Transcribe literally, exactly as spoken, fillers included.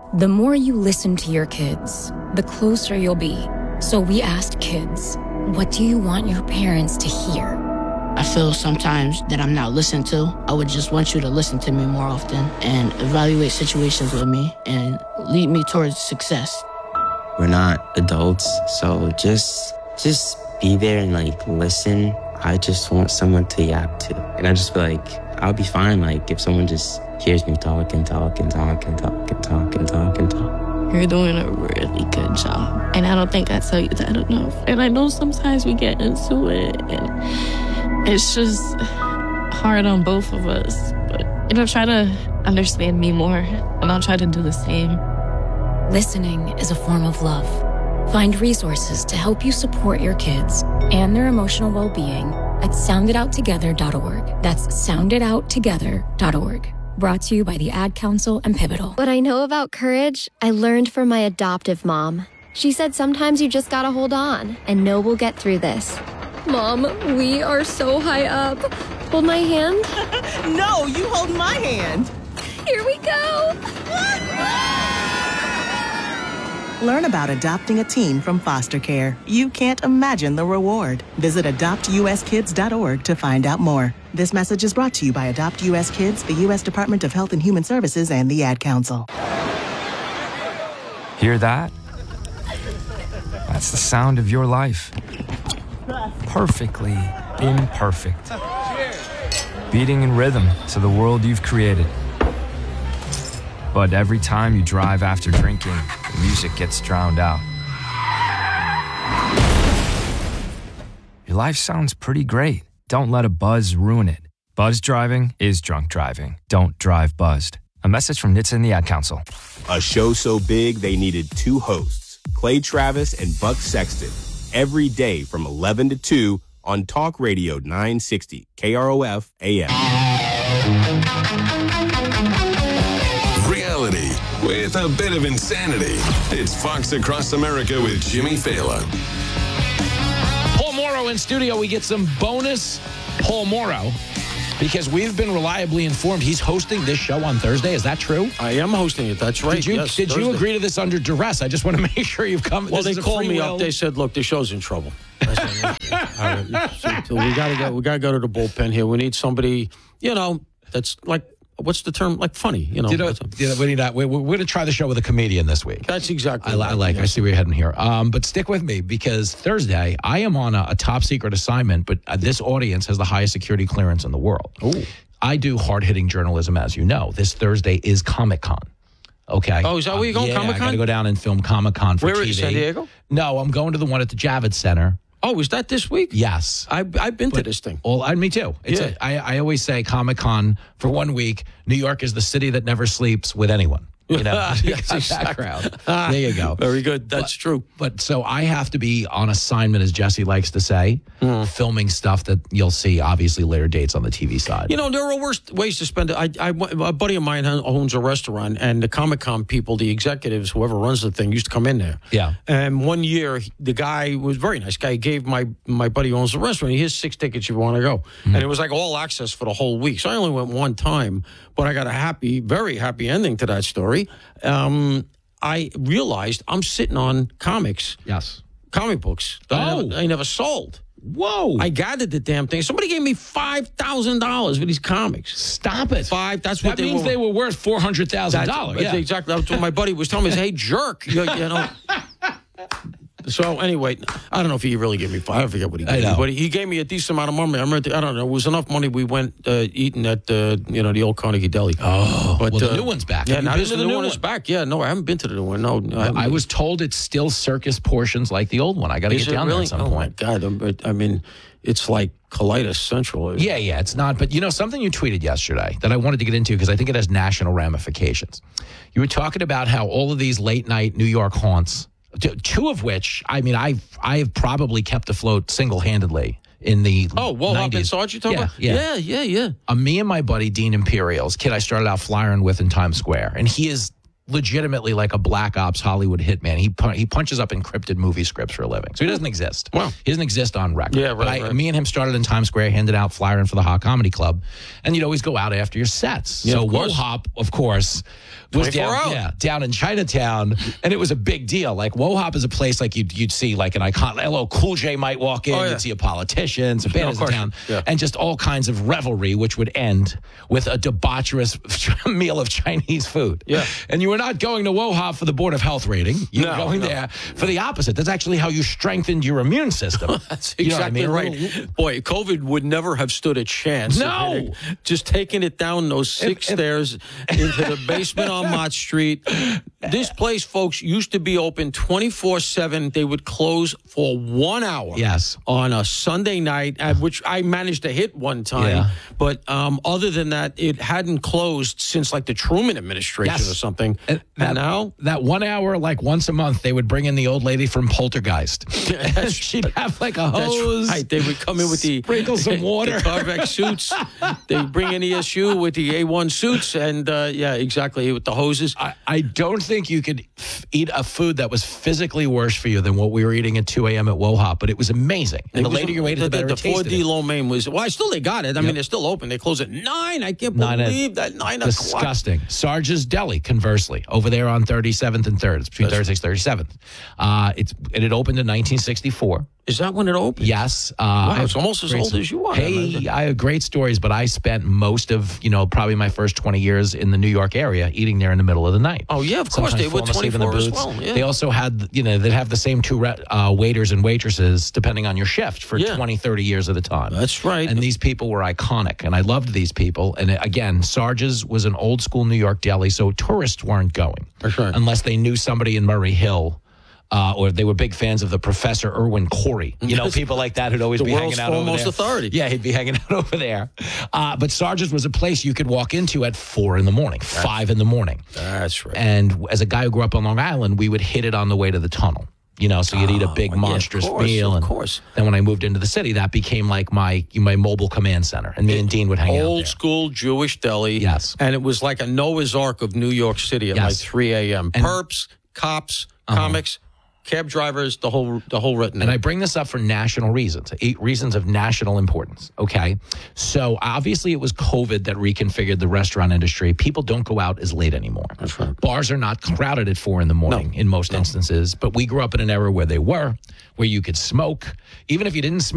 The more you listen to your kids, the closer you'll be. So we asked kids, what do you want your parents to hear? I feel sometimes that I'm not listened to. I would just want you to listen to me more often and evaluate situations with me and lead me towards success. We're not adults, so just just be there and like listen. I just want someone to yap to. And I just feel like I'll be fine like if someone just hears me talk and talk and talk and talk and talk and talk and talk. You're doing a really good job. And I don't think I tell you that enough. And I know sometimes we get into it and it's just hard on both of us. But, you know, try to understand me more and I'll try to do the same. Listening is a form of love. Find resources to help you support your kids and their emotional well-being at sound it out together dot org. That's sound it out together dot org. Brought to you by the Ad Council and Pivotal. What I know about courage, I learned from my adoptive mom. She said sometimes you just gotta hold on and know we'll get through this. Mom, we are so high up. Hold my hand. No, you hold my hand. Here we go. Learn about adopting a teen from foster care. You can't imagine the reward. Visit adopt u s kids dot org to find out more. This message is brought to you by Adopt U S Kids, the U S Department of Health and Human Services, and the Ad Council. Hear that? That's the sound of your life. Perfectly imperfect. Beating in rhythm to the world you've created. But every time you drive after drinking, the music gets drowned out. Your life sounds pretty great. Don't let a buzz ruin it. Buzz driving is drunk driving. Don't drive buzzed. A message from N H T S A and the Ad Council. A show so big they needed two hosts, Clay Travis and Buck Sexton, every day from eleven to two on Talk Radio nine sixty K R O F A M. Reality with a bit of insanity. It's Fox Across America with Jimmy Fallon. Paul Morrow in studio. We get some bonus Paul Morrow because we've been reliably informed he's hosting this show on Thursday. Is that true? I am hosting it. That's right. Did you, yes, did you Thursday. agree to this under duress? I just want to make sure you've come. Well, this they is a called free me will. up. They said, "Look, the show's in trouble. All right, so we got to go. We got to go to the bullpen here. We need somebody, you know, that's like." What's the term? Like funny, you know. You know, you know we need that. We're, we're going to try the show with a comedian this week. That's exactly. I, right. I like. Yes. I see where you're heading here. Um, but stick with me because Thursday I am on a, a top secret assignment. But uh, this audience has the highest security clearance in the world. Oh. I do hard hitting journalism, as you know. This Thursday is Comic Con. Okay. Oh, is that where you're going? Yeah, Comic I Con? got to go down and film Comic Con for Where T V. is San Diego? No, I'm going to the one at the Javits Center. Oh, is that this week? Yes. I, I've been but, to this thing. Well, I, me too. It's yeah. a, I, I always say Comic-Con for one week. New York is the city that never sleeps with anyone. You know, yes, that exactly. crowd. There you go. Very good. That's but, true. But so I have to be on assignment, as Jesse likes to say, mm. filming stuff that you'll see, obviously, later dates on the T V side. You know, there are worse ways to spend it. I, I, a buddy of mine owns a restaurant, and the Comic-Con people, the executives, whoever runs the thing, used to come in there. Yeah. And one year, the guy was a very nice guy. He gave my, my buddy who owns the restaurant, here's six tickets if you want to go. Mm. And it was like all access for the whole week. So I only went one time, but I got a happy, very happy ending to that story. Um, I realized I'm sitting on comics. Yes. Comic books that oh. I, never, I never sold. Whoa. I gathered the damn thing. Somebody gave me five thousand dollars for these comics. Stop it. Five. That's what that they means were. they were worth four hundred thousand dollars. Yeah. Exactly. That's what my buddy was telling me. Hey, jerk. You, you know. So anyway, I don't know if he really gave me five. I forget what he gave me, but he gave me a decent amount of money. I remember, I don't know, it was enough money. We went uh, eating at uh, you know the old Carnegie Deli. Oh, but well, the uh, new one's back. Yeah, Have you now been this to the the new new one one? is back. Yeah, no, I haven't been to the new one. No, no I, I was told it's still circus portions like the old one. I got to get down really? there at some oh point. My God, I mean, it's like colitis central. Yeah, yeah, it's not. But you know, something you tweeted yesterday that I wanted to get into because I think it has national ramifications. You were talking about how all of these late night New York haunts, two of which, I mean, I've I've probably kept afloat single handedly in the oh, well, up in Sarge, you talking yeah, about? Yeah, yeah, yeah, yeah. Uh, me and my buddy Dean Imperials, kid I started out flying with in Times Square, and he is legitimately like a black ops Hollywood hitman. He pun- he punches up encrypted movie scripts for a living. So he doesn't exist. Wow. He doesn't exist on record. Yeah, right, but I, right. me and him started in Times Square, handed out flyer in for the Hot Comedy Club, and you'd always go out after your sets. Yeah, so of course. WoHop, of course, was twenty-four down, hour. yeah, down in Chinatown, and it was a big deal. Like WoHop is a place like you'd, you'd see like an icon. L L Cool J might walk in. Oh, yeah. You'd see a politician, some No, of bands in course. town, Yeah. and just all kinds of revelry, which would end with a debaucherous meal of Chinese food. Yeah. And you were not going to WoHop for the Board of Health rating. You No, were going no. there for the opposite. That's actually how you strengthened your immune system. That's You know what I exactly mean? right. Boy, COVID would never have stood a chance. No. If it- Just taking it down those six If- if- stairs into the basement on Mott Street. This place, folks, used to be open twenty-four seven. They would close for one hour. Yes. On a Sunday night, at which I managed to hit one time. Yeah. But um, other than that, it hadn't closed since like the Truman administration Yes. or something. And And, that, now? that one hour, like once a month, they would bring in the old lady from Poltergeist. And she'd have like a That's hose. right. They would come in with the Sprinkle some water. the Carvex suits. They would bring in E S U with the A one suits, and uh, yeah, exactly with the hoses. I, I don't think you could f- eat a food that was physically worse for you than what we were eating at two a.m. at WoHop, but it was amazing. And It the was- later you ate it, the better the it four tasted. D it. lo mein was. Well, I still they got it. I mean, they're still open. They close at nine. I can't Nine at- believe that nine o'clock. Disgusting. Sarge's Deli, conversely, over there on thirty-seventh and third. It's between That's- thirty-sixth and thirty-seventh. Uh, it's, and it opened in nineteen sixty-four. Is that when it opened? Yes. Uh, I have it's almost as great- old as you are. Hey, I have great stories, but I spent most of, you know, probably my first twenty years in the New York area eating there in the middle of the night. Oh, yeah, of course. Sometimes They were falling asleep in the twenty-four as booths. well, yeah. They also had, you know, they'd have the same two re- uh, waiters and waitresses depending on your shift for Yeah. twenty, thirty years at a time. That's right. And these people were iconic, and I loved these people. And uh, again, Sarge's was an old school New York deli, so tourists weren't going. That's right. Unless they knew somebody in Murray Hill. Uh, or they were big fans of the Professor Irwin Corey. You know, Yes. people like that who'd always The be world's hanging out over foremost there. authority. Yeah, he'd be hanging out over there. Uh, but Sarge's was a place you could walk into at four in the morning, five in the morning. That's right. And as a guy who grew up on Long Island, we would hit it on the way to the tunnel. You know, so you'd eat a big Oh, yeah, of monstrous course, meal. of and course. Then when I moved into the city, that became like my my mobile command center. And me and Dean would hang out Old there. school Jewish deli. Yes. And it was like a Noah's Ark of New York City at Yes. like three a.m. And- Perps, cops, comics, cab drivers, the whole the whole retinue. And I bring this up for national reasons, eight reasons of national importance. Okay. So obviously it was COVID that reconfigured the restaurant industry. People don't go out as late anymore. That's right. Bars are not crowded at four in the morning in most instances, but we grew up in an era where they were, where you could smoke. Even if you didn't smoke,